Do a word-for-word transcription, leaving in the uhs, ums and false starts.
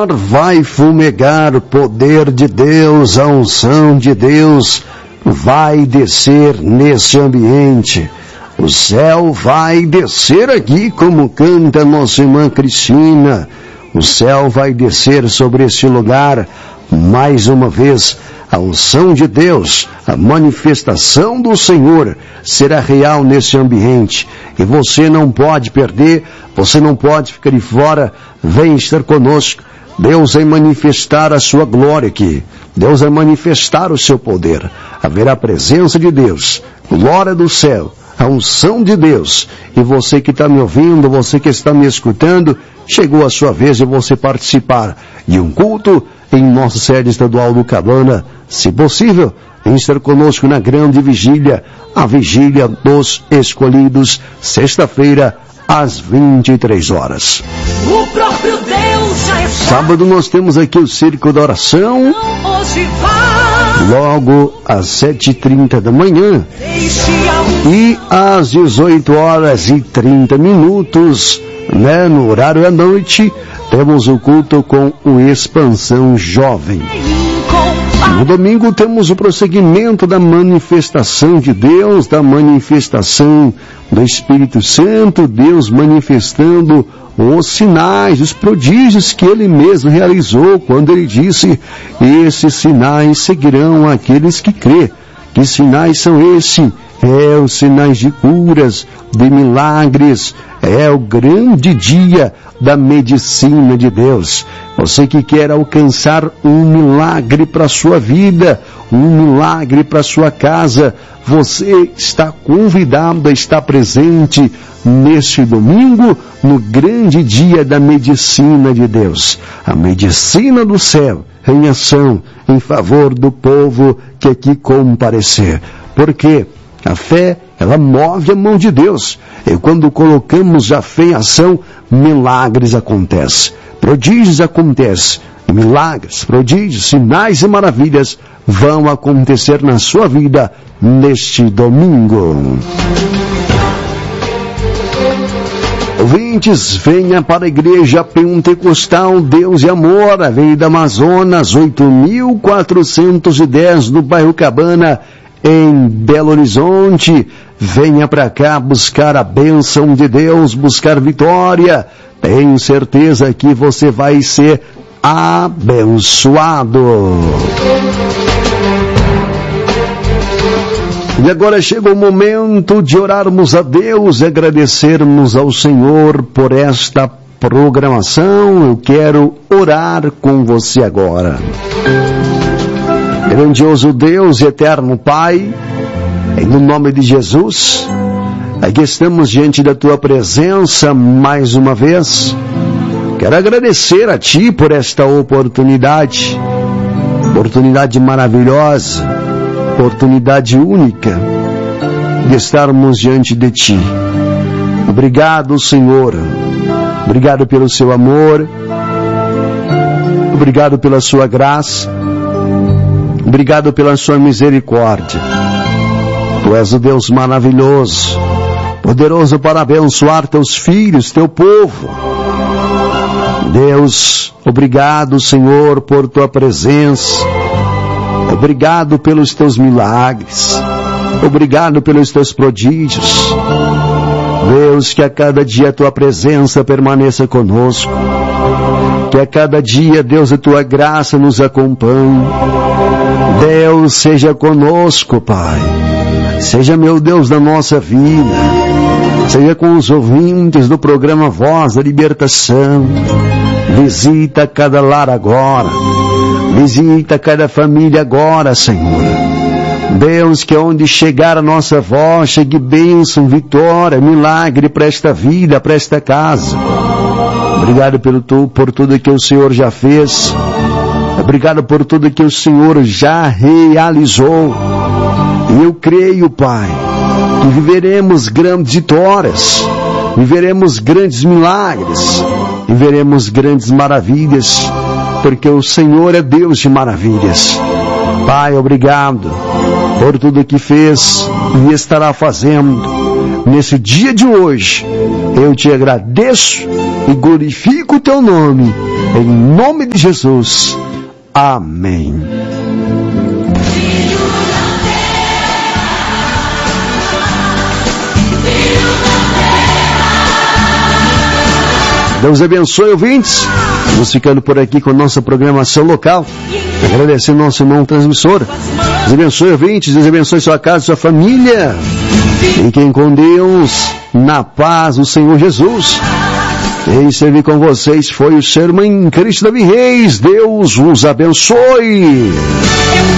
Senhor vai fumegar, o poder de Deus, a unção de Deus vai descer nesse ambiente. O céu vai descer aqui, como canta nossa irmã Cristina. O céu vai descer sobre este lugar, mais uma vez. A unção de Deus, a manifestação do Senhor será real nesse ambiente. E você não pode perder, você não pode ficar de fora. Vem estar conosco. Deus vai manifestar a sua glória aqui. Deus vai manifestar o seu poder. Haverá a presença de Deus, glória do céu, a unção de Deus. E você que está me ouvindo, você que está me escutando, chegou a sua vez de você participar de um culto em nossa sede estadual do Cabana. Se possível, em estar conosco na grande vigília, a vigília dos escolhidos, sexta-feira, às vinte e três horas. O próprio Deus já está. Sábado nós temos aqui o Circo da Oração, logo às sete e trinta da manhã, e às dezoito horas e trinta minutos, né, no horário da noite, temos o culto com o Expansão Jovem. No domingo temos o prosseguimento da manifestação de Deus, da manifestação do Espírito Santo, Deus manifestando os sinais, os prodígios que Ele mesmo realizou, quando Ele disse: esses sinais seguirão aqueles que crê. Que sinais são esses? É os sinais de curas, de milagres, é o grande dia da medicina de Deus. Você que quer alcançar um milagre para a sua vida, um milagre para a sua casa, você está convidado a estar presente neste domingo, no grande dia da medicina de Deus. A medicina do céu em ação, em favor do povo que aqui comparecer. Porque a fé, ela move a mão de Deus. E quando colocamos a fé em ação, milagres acontecem. Prodígios acontecem. Milagres, prodígios, sinais e maravilhas vão acontecer na sua vida neste domingo. Ouvintes, venha para a Igreja Pentecostal Deus e Amor, Avenida Amazonas, oito mil quatrocentos e dez, no bairro Cabana, em Belo Horizonte. Venha para cá buscar a bênção de Deus, buscar vitória. Tenho certeza que você vai ser abençoado. E agora chega o momento de orarmos a Deus e agradecermos ao Senhor por esta programação. Eu quero orar com você agora. Grandioso Deus e eterno Pai, em nome de Jesus, aqui estamos diante da Tua presença mais uma vez. Quero agradecer a Ti por esta oportunidade, oportunidade maravilhosa, oportunidade única de estarmos diante de Ti. Obrigado, Senhor. Obrigado pelo Seu amor. Obrigado pela Sua graça. Obrigado pela Sua misericórdia. Tu és o Deus maravilhoso, poderoso para abençoar Teus filhos, Teu povo. Deus, obrigado, Senhor, por Tua presença. Obrigado pelos Teus milagres. Obrigado pelos Teus prodígios. Deus, que a cada dia a Tua presença permaneça conosco. Que a cada dia, Deus, a Tua graça nos acompanhe. Deus, seja conosco, Pai. Seja, meu Deus, da nossa vida. Seja com os ouvintes do programa Voz da Libertação. Visita cada lar agora. Visita cada família agora, Senhor. Deus, que onde chegar a nossa voz, chegue bênção, vitória, milagre para esta vida, para esta casa. Obrigado pelo tu, por tudo que o Senhor já fez. Obrigado por tudo que o Senhor já realizou. E eu creio, Pai, que viveremos grandes vitórias, viveremos grandes milagres, viveremos grandes maravilhas, porque o Senhor é Deus de maravilhas. Pai, obrigado por tudo que fez e estará fazendo nesse dia de hoje, Eu te agradeço e glorifico o teu nome, em nome de Jesus. Amém. Deus abençoe, ouvintes. Vamos ficando por aqui com a nossa programação local. Agradecendo ao nosso irmão transmissor. Deus abençoe, ouvintes. Deus abençoe sua casa, sua família. Fiquem com Deus, na paz do Senhor Jesus. Quem esteve com vocês foi o seu irmão Cristo Davi Reis. Deus os abençoe.